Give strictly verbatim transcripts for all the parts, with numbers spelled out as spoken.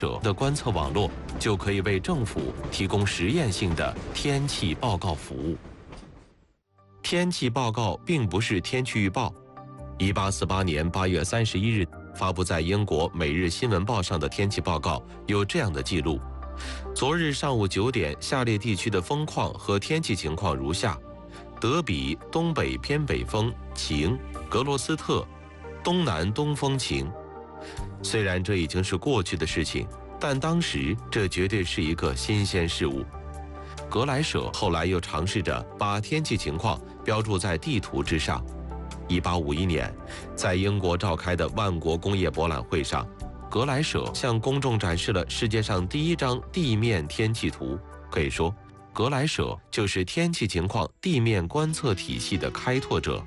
者的观测网络就可以为政府提供实验性的天气报告服务。天气报告并不是天气预报。一八四八年八月三十一日发布在英国《每日新闻报》上的天气报告有这样的记录：昨日上午九点，下列地区的风况和天气情况如下：德比东北偏北风晴，格罗斯特东南东风晴。虽然这已经是过去的事情，但当时这绝对是一个新鲜事物。格莱舍后来又尝试着把天气情况标注在地图之上。一八五一年，在英国召开的万国工业博览会上，格莱舍向公众展示了世界上第一张地面天气图。可以说，格莱舍就是天气情况地面观测体系的开拓者。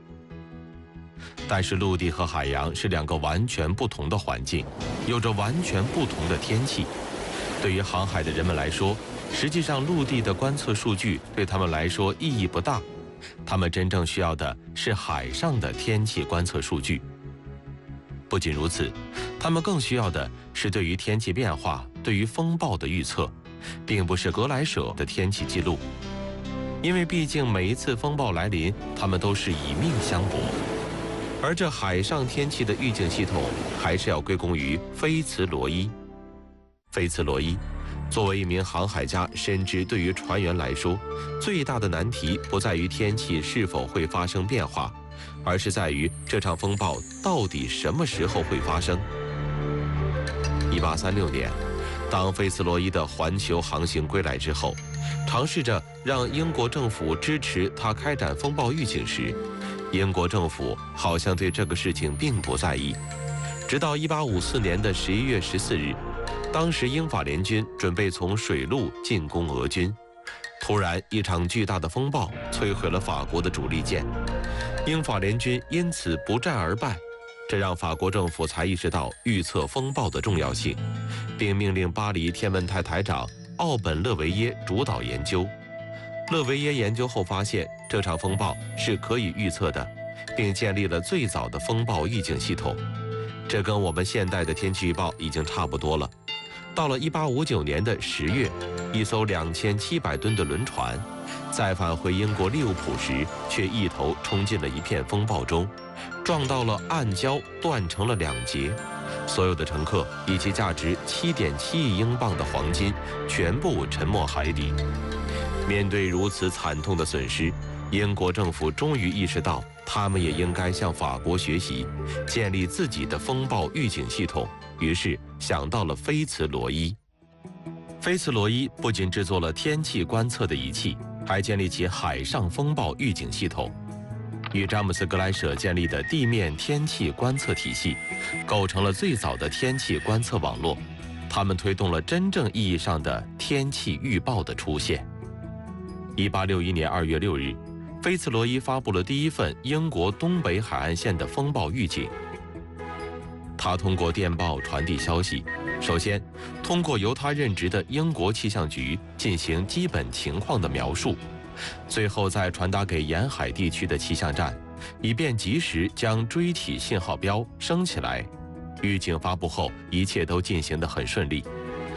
但是陆地和海洋是两个完全不同的环境，有着完全不同的天气。对于航海的人们来说，实际上陆地的观测数据对他们来说意义不大，他们真正需要的是海上的天气观测数据。不仅如此，他们更需要的是对于天气变化、对于风暴的预测，并不是格莱舍的天气记录。因为毕竟每一次风暴来临，他们都是以命相搏。而这海上天气的预警系统还是要归功于菲茨罗伊。菲茨罗伊作为一名航海家，深知对于船员来说，最大的难题不在于天气是否会发生变化，而是在于这场风暴到底什么时候会发生。一八三六年，当菲茨罗伊的环球航行归来之后，尝试着让英国政府支持他开展风暴预警时，英国政府好像对这个事情并不在意。直到一八五四年的十一月十四日，当时英法联军准备从水路进攻俄军，突然一场巨大的风暴摧毁了法国的主力舰，英法联军因此不战而败。这让法国政府才意识到预测风暴的重要性，并命令巴黎天文台台长奥本勒维耶主导研究。勒维耶研究后发现，这场风暴是可以预测的，并建立了最早的风暴预警系统。这跟我们现代的天气预报已经差不多了。到了一八五九年的十月，一艘两千七百吨的轮船在返回英国利物浦时，却一头冲进了一片风暴中，撞到了暗礁，断成了两截。所有的乘客以及价值七点七亿英镑的黄金全部沉没海底。面对如此惨痛的损失，英国政府终于意识到，他们也应该向法国学习，建立自己的风暴预警系统。于是想到了菲茨罗伊。菲茨罗伊不仅制作了天气观测的仪器，还建立起海上风暴预警系统。与詹姆斯·格莱舍建立的地面天气观测体系，构成了最早的天气观测网络。他们推动了真正意义上的天气预报的出现。一八六一年二月六日，菲茨罗伊发布了第一份英国东北海岸线的风暴预警。他通过电报传递消息，首先通过由他任职的英国气象局进行基本情况的描述，最后再传达给沿海地区的气象站，以便及时将锥体信号标升起来。预警发布后，一切都进行得很顺利。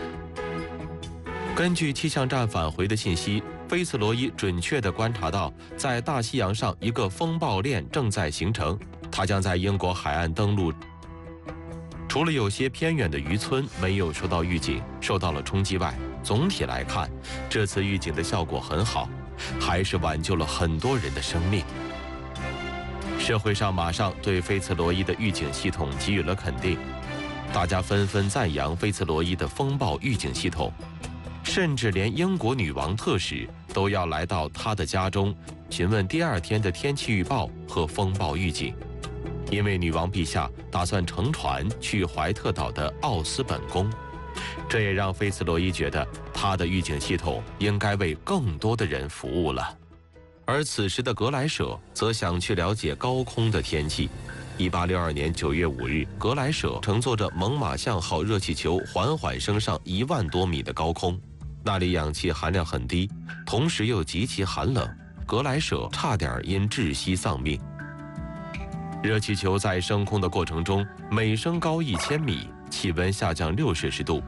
根据气象站返回的信息，菲茨罗伊准确地观察到，在大西洋上一个风暴链正在形成，它将在英国海岸登陆。除了有些偏远的渔村没有受到预警，受到了冲击外，总体来看，这次预警的效果很好，还是挽救了很多人的生命。社会上马上对菲茨罗伊的预警系统给予了肯定，大家纷纷赞扬菲茨罗伊的风暴预警系统，甚至连英国女王特使都要来到他的家中询问第二天的天气预报和风暴预警，因为女王陛下打算乘船去怀特岛的奥斯本宫。这也让菲茨罗伊觉得他的预警系统应该为更多的人服务了。而此时的格莱舍则想去了解高空的天气。一八六二年九月五日，格莱舍乘坐着猛犸象号热气球缓缓升上一万多米的高空，那里氧气含量很低，同时又极其寒冷，格莱舍差点因窒息丧命。热气球在升空的过程中，每升高一千米，气温下降六摄氏度，